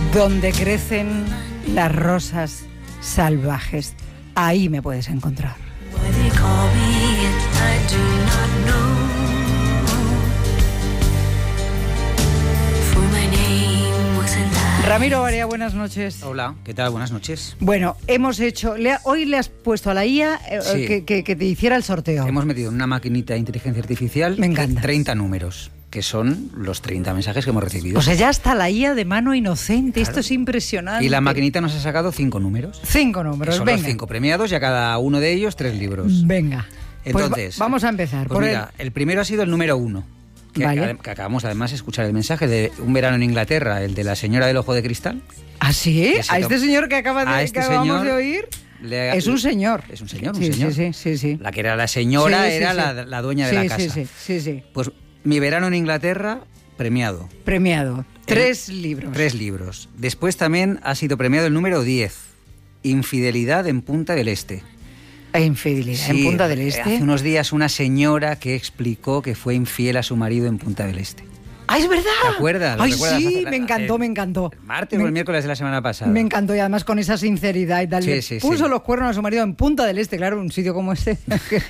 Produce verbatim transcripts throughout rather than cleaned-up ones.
Donde crecen las rosas salvajes, ahí me puedes encontrar. Ramiro Varea, buenas noches. Hola, ¿qué tal? Buenas noches. Bueno, hemos hecho... Le, hoy le has puesto a la I A eh, Sí. que, que, que te hiciera el sorteo. Hemos metido en una maquinita de inteligencia artificial Me encanta. treinta números, que son los treinta mensajes que hemos recibido. O sea, ya está la I A de mano inocente. Claro. Esto es impresionante. Y la maquinita nos ha sacado cinco números. Cinco Que números, son venga. los cinco premiados y a cada uno de ellos tres libros. Venga. Entonces, pues va- vamos a empezar. Pues por mira, el... el primero ha sido el número uno. Que, Vale. que acabamos además de escuchar el mensaje de Un verano en Inglaterra, el de la señora del ojo de cristal. ¿Ah, sí? Que se ¿A to- este señor que, acaba de, a este que acabamos señor de oír? le- Es un señor. Es un señor, un sí, señor. Sí, sí, sí, sí. La que era la señora Sí, sí, era sí. La, la dueña de Sí, la casa. Sí, sí, sí, sí. Pues Mi verano en Inglaterra, premiado. Premiado. Tres libros. Tres libros. Después también ha sido premiado el número diez, Infidelidad en Punta del Este. E infidelidad en Sí, Punta del Este. Hace unos días una señora que explicó que fue infiel a su marido en Punta del Este. ¡Ah, es verdad! ¿Te acuerdas? ¿Lo ¡Ay, recuerdas? sí! Hace- Me encantó, el- me encantó. El martes me, o el miércoles de la semana pasada. Me encantó, y además con esa sinceridad y tal. Sí, Le sí, puso sí. los cuernos a su marido en Punta del Este, claro, un sitio como este.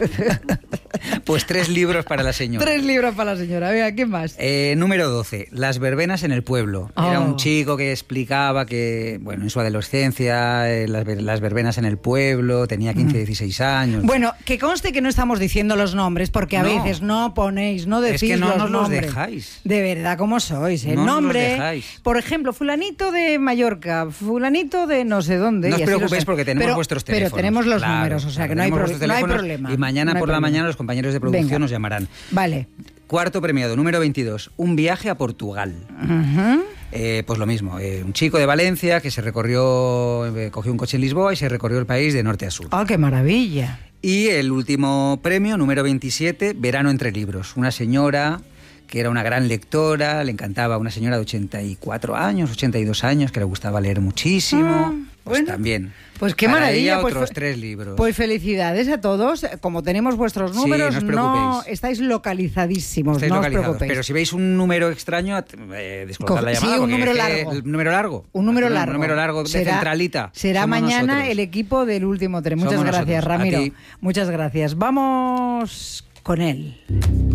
Pues tres libros para la señora. Tres libros para la señora. Venga, ¿qué más? Eh, número doce, Las verbenas en el pueblo. Oh. Era un chico que explicaba que, bueno, en su adolescencia, eh, las, ver- las verbenas en el pueblo, tenía quince, dieciséis años. Bueno, que conste que no estamos diciendo los nombres, porque a No. veces no ponéis, no Es decís que no los nos los nombres. dejáis. De verdad, ¿cómo sois? El No nos los nombre, dejáis. por ejemplo, fulanito de Mallorca, fulanito de no sé dónde. No os y así lo preocupéis sé. porque tenemos Pero- vuestros teléfonos. Pero tenemos los Claro, números, o sea claro, que no hay, tenemos pro- vuestros no hay teléfonos problema. Y mañana No hay por la problema. mañana los compañeros de producción Venga. nos llamarán. Vale. Cuarto premiado, número veintidós, Un viaje a Portugal. Ujú. Eh, pues lo mismo, eh, un chico de Valencia que se recorrió, eh, cogió un coche en Lisboa y se recorrió el país de norte a sur. ¡Ah, qué maravilla! Y el último premio, número veintisiete, Verano entre libros. Una señora que era una gran lectora, le encantaba, una señora de ochenta y cuatro años, ochenta y dos años, que le gustaba leer muchísimo. Ah, pues bueno. también. Pues qué Para maravilla. ella pues, otros fe- tres libros. Pues felicidades a todos. Como tenemos vuestros Sí, números, no os no preocupéis. estáis localizadísimos, Estáis no os localizados, preocupéis. pero si veis un número extraño, eh, descolgad Coge- la sí, llamada. un porque número es que largo. El número largo. Un número Un largo. número largo de Será- centralita. Será Somos mañana nosotros. el equipo del último tren. Muchas Somos gracias, nosotros. A Ramiro. ti. Muchas gracias. Vamos con él.